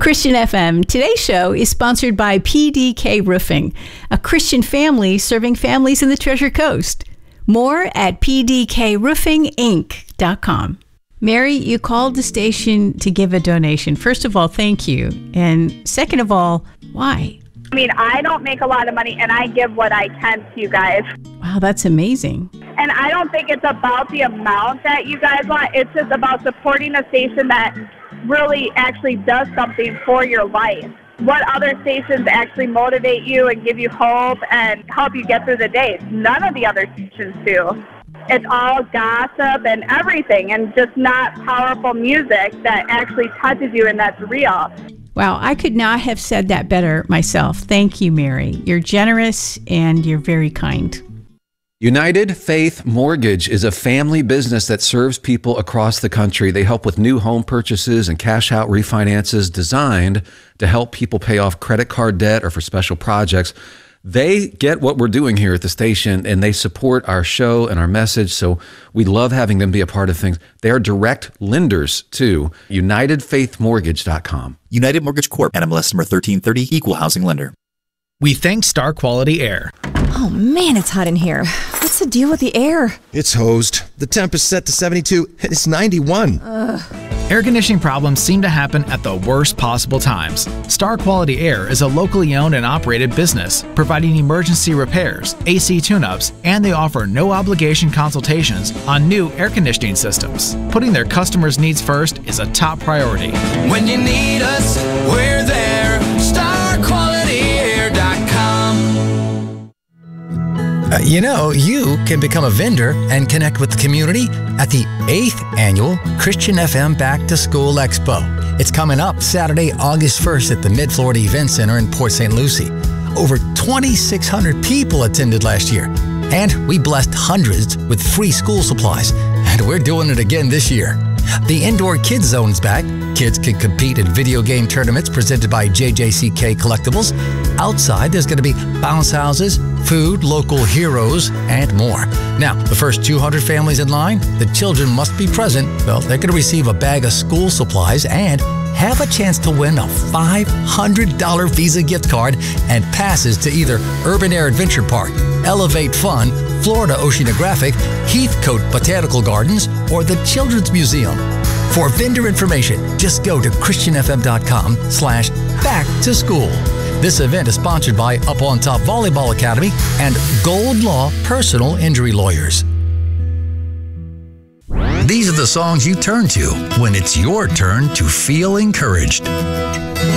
Christian FM. Today's show is sponsored by PDK Roofing, a Christian family serving families in the Treasure Coast. More at pdkroofinginc.com. Mary, you called the station to give a donation. First of all, thank you. And second of all, why? I mean, I don't make a lot of money, and I give what I can to you guys. Wow, that's amazing. And I don't think it's about the amount that you guys want. It's just about supporting a station that really actually does something for your life. What other stations actually motivate you and give you hope and help you get through the day? None of the other stations do. It's all gossip and everything, and just not powerful music that actually touches you and that's real. Wow, I could not have said that better myself. Thank you, Mary. You're generous and you're very kind. United Faith Mortgage is a family business that serves people across the country. They help with new home purchases and cash out refinances designed to help people pay off credit card debt or for special projects. They get what we're doing here at the station, and they support our show and our message, so we love having them be a part of things. They are direct lenders too. UnitedFaithMortgage.com. United Mortgage Corp. NMLS number 1330, Equal Housing Lender. We thank Star Quality Air. Oh man, it's hot in here. What's the deal with the air? It's hosed. The temp is set to 72 and it's 91. Air conditioning problems seem to happen at the worst possible times. Star Quality Air is a locally owned and operated business, providing emergency repairs, AC tune-ups, and they offer no-obligation consultations on new air conditioning systems. Putting their customers' needs first is a top priority. When you need us, we're there. StarQualityAir.com. You can become a vendor and connect with the community at the 8th Annual Christian FM Back to School Expo. It's coming up Saturday, August 1st at the Mid-Florida Event Center in Port St. Lucie. Over 2,600 people attended last year, and we blessed hundreds with free school supplies, and we're doing it again this year. The Indoor Kids Zone is back. Kids can compete in video game tournaments presented by JJCK Collectibles. Outside, there's going to be bounce houses, food, local heroes, and more. Now, the first 200 families in line, the children must be present. Well, they're going to receive a bag of school supplies and have a chance to win a $500 Visa gift card and passes to either Urban Air Adventure Park, Elevate Fun, Florida Oceanographic, Heathcote Botanical Gardens, or the Children's Museum. For vendor information, just go to christianfm.com/back-to-school. This event is sponsored by Up on Top Volleyball Academy and Gold Law Personal Injury Lawyers. These are the songs you turn to when it's your turn to feel encouraged.